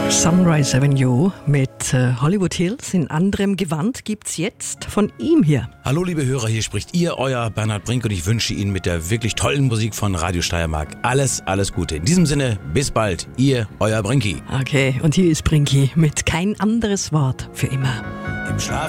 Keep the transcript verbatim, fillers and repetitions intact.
Sunrise Avenue mit äh, Hollywood Hills in anderem Gewand gibt's jetzt von ihm hier. Hallo liebe Hörer, hier spricht ihr, euer Bernhard Brink, und ich wünsche Ihnen mit der wirklich tollen Musik von Radio Steiermark alles, alles Gute. In diesem Sinne, bis bald, ihr, euer Brinki. Okay, und hier ist Brinki mit kein anderes Wort für immer. Im Schlaf